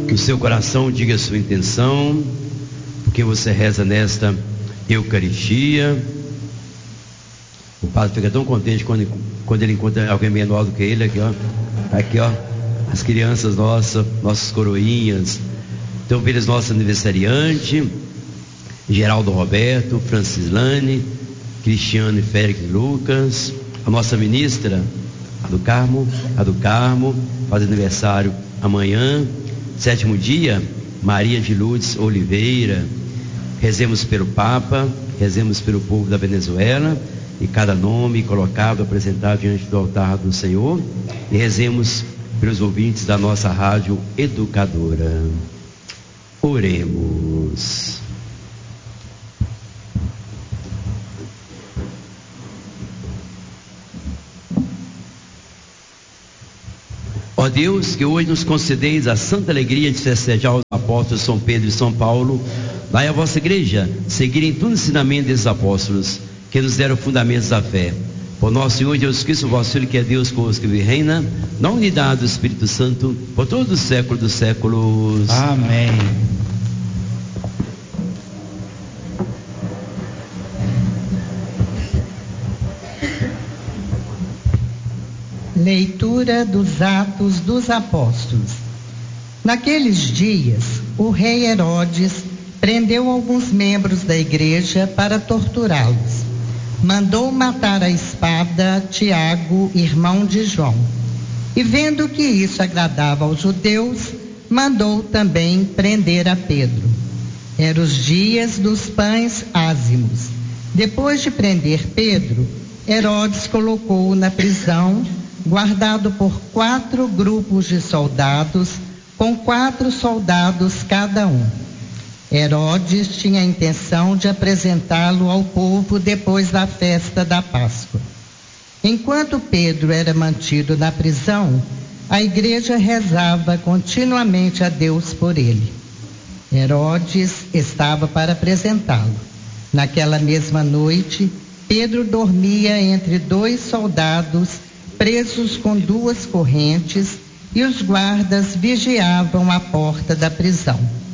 Que o seu coração diga a sua intenção, porque você reza nesta Eucaristia. O padre fica tão contente quando ele encontra alguém menor do que ele. Aqui ó, as crianças nossas, nossos coroinhas. Então, eles, nosso aniversariante, Geraldo Roberto, Francislane, Cristiano e Félix Lucas, a nossa ministra, a do Carmo, faz aniversário amanhã. 7º dia, Maria de Lourdes Oliveira. Rezemos pelo Papa, rezemos pelo povo da Venezuela e cada nome colocado, apresentado diante do altar do Senhor, e rezemos pelos ouvintes da nossa rádio educadora. Oremos. Ó Deus, que hoje nos concedeis a santa alegria de festejar os apóstolos São Pedro e São Paulo, dai à vossa igreja seguirem todo o ensinamento desses apóstolos, que nos deram fundamentos da fé. Por nosso Senhor Jesus Cristo, vosso Filho, que é Deus convosco e reina, na unidade do Espírito Santo, por todos os séculos dos séculos. Amém. Leitura dos Atos dos Apóstolos. Naqueles dias, o rei Herodes prendeu alguns membros da igreja para torturá-los. Mandou matar à espada Tiago, irmão de João. E vendo que isso agradava aos judeus, mandou também prender a Pedro. Eram os dias dos pães ázimos. Depois de prender Pedro, Herodes colocou-o na prisão, guardado por 4 grupos de soldados, com 4 soldados cada um. Herodes tinha a intenção de apresentá-lo ao povo depois da festa da Páscoa. Enquanto Pedro era mantido na prisão, a igreja rezava continuamente a Deus por ele. Herodes estava para apresentá-lo. Naquela mesma noite, Pedro dormia entre 2 soldados presos com 2 correntes, e os guardas vigiavam a porta da prisão.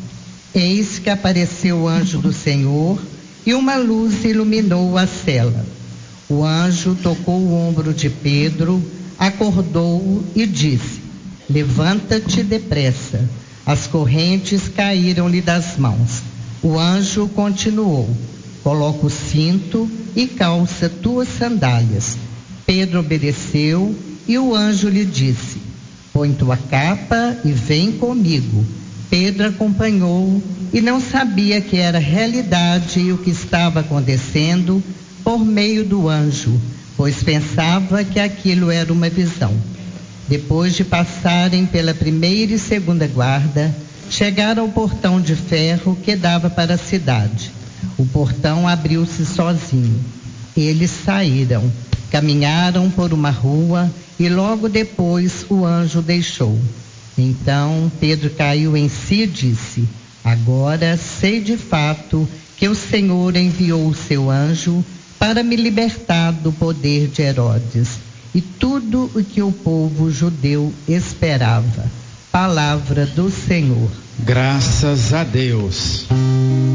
Eis que apareceu o anjo do Senhor e uma luz iluminou a cela. O anjo tocou o ombro de Pedro, acordou-o e disse: levanta-te depressa. As correntes caíram-lhe das mãos. O anjo continuou: coloca o cinto e calça tuas sandálias. Pedro obedeceu e o anjo lhe disse: põe tua capa e vem comigo. Pedro acompanhou e não sabia que era realidade e o que estava acontecendo por meio do anjo, pois pensava que aquilo era uma visão. Depois de passarem pela 1ª e 2ª guarda, chegaram ao portão de ferro que dava para a cidade. O portão abriu-se sozinho. Eles saíram, caminharam por uma rua e logo depois o anjo deixou. Então Pedro caiu em si e disse: agora sei de fato que o Senhor enviou o seu anjo para me libertar do poder de Herodes e tudo o que o povo judeu esperava. Palavra do Senhor. Graças a Deus.